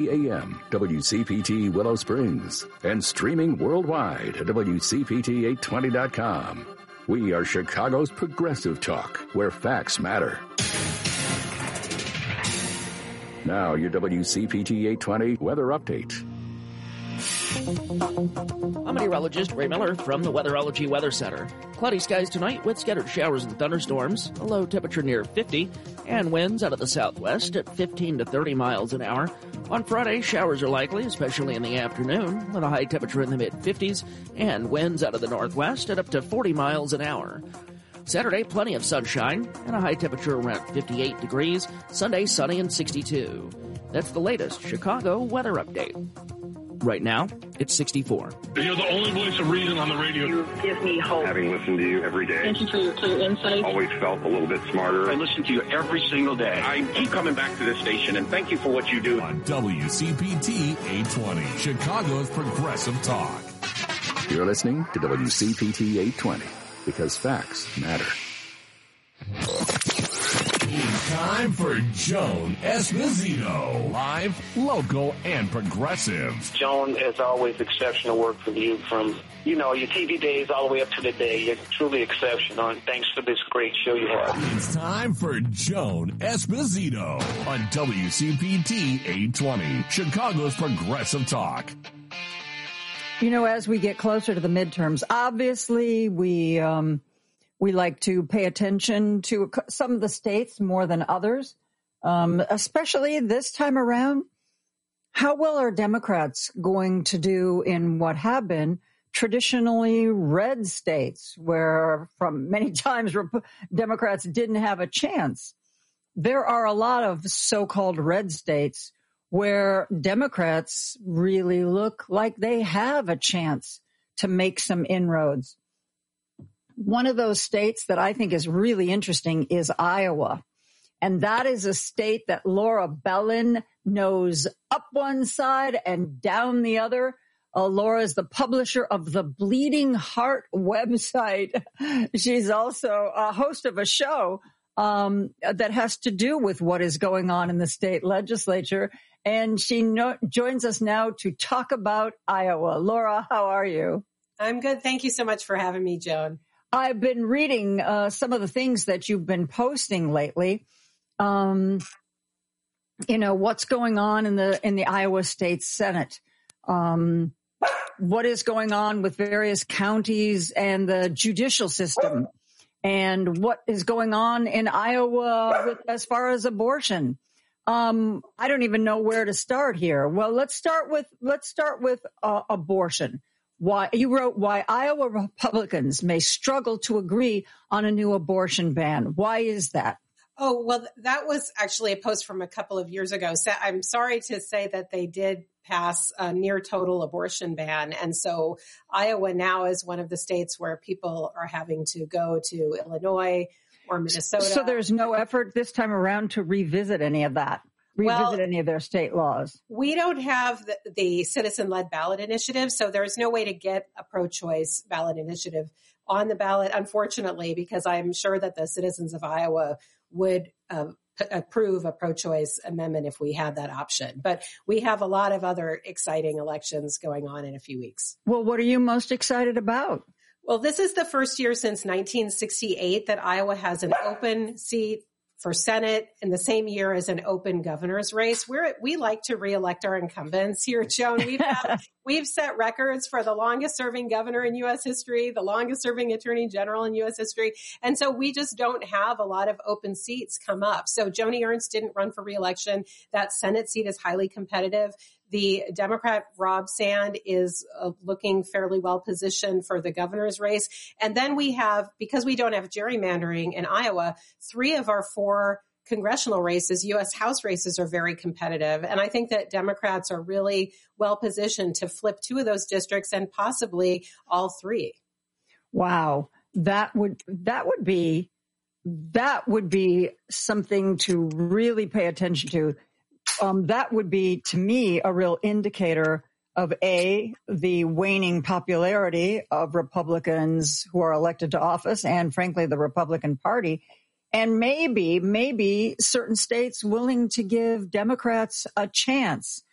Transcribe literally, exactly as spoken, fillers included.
A M, W C P T Willow Springs, and streaming worldwide at W C P T eight twenty dot com. We are Chicago's progressive talk, where facts matter. Now, your W C P T eight twenty weather update. I'm meteorologist Ray Miller from the Weatherology Weather Center. Cloudy skies tonight with scattered showers and thunderstorms, a low temperature near fifty, and winds out of the southwest at fifteen to thirty miles an hour. On Friday, showers are likely, especially in the afternoon, with a high temperature in the mid-fifties, and winds out of the northwest at up to forty miles an hour. Saturday, plenty of sunshine, and a high temperature around fifty-eight degrees. Sunday, sunny and sixty-two. That's the latest Chicago weather update. Right now, it's sixty-four. You're the only voice of reason on the radio. You give me hope. Having listened to you every day. Thank you for your clear insight. Always felt a little bit smarter. I listen to you every single day. I keep coming back to this station, and thank you for what you do. On W C P T eight twenty, Chicago's Progressive Talk. You're listening to W C P T eight twenty, because facts matter. Time for Joan Esposito. Live, local, and progressive. Joan, as always, exceptional work from you from, you know, your T V days all the way up to the day. You're truly exceptional, and thanks for this great show you have. It's time for Joan Esposito on W C P T eight twenty, Chicago's Progressive Talk. You know, as we get closer to the midterms, obviously we um, we like to pay attention to some of the states more than others, um, especially this time around. How well are Democrats going to do in what have been traditionally red states, where from many times Democrats didn't have a chance? There are a lot of so-called red states where Democrats really look like they have a chance to make some inroads. One of those states that I think is really interesting is Iowa. And that is a state that Laura Bellin knows up one side and down the other. Uh, Laura is the publisher of the Bleeding Heart website. She's also a host of a show um, that has to do with what is going on in the state legislature. And she no- joins us now to talk about Iowa. Laura, how are you? I'm good. Thank you so much for having me, Joan. I've been reading uh, some of the things that you've been posting lately. Um, you know, what's going on in the in the Iowa State Senate? Um, what is going on with various counties and the judicial system? And what is going on in Iowa with, as far as abortion? Um, I don't even know where to start here. Well, let's start with let's start with uh, abortion. Why you wrote why Iowa Republicans may struggle to agree on a new abortion ban. Why is that? Oh, well, that was actually a post from a couple of years ago. So I'm sorry to say that they did pass a near total abortion ban. And so Iowa now is one of the states where people are having to go to Illinois or Minnesota. So there's no effort this time around to revisit any of that, revisit well, any of their state laws. We don't have the, the citizen-led ballot initiative, so there's no way to get a pro-choice ballot initiative on the ballot, unfortunately, because I'm sure that the citizens of Iowa would uh, p- approve a pro-choice amendment if we had that option. But we have a lot of other exciting elections going on in a few weeks. Well, what are you most excited about? Well, this is the first year since nineteen sixty-eight that Iowa has an open seat for Senate in the same year as an open governor's race. We're, we like to reelect our incumbents here, Joan. We've, had, we've set records for the longest serving governor in U S history, the longest serving attorney general in U S history. And so we just don't have a lot of open seats come up. So Joni Ernst didn't run for reelection. That Senate seat is highly competitive. The Democrat Rob Sand is uh, looking fairly well positioned for the governor's race. And then we have, because we don't have gerrymandering in Iowa, three of our four congressional races, U S House races, are very competitive. And I think that Democrats are really well positioned to flip two of those districts and possibly all three. Wow. That would, that would be, that would be something to really pay attention to. Um, that would be, to me, a real indicator of, A, the waning popularity of Republicans who are elected to office and, frankly, the Republican Party, and maybe, maybe certain states willing to give Democrats a chance.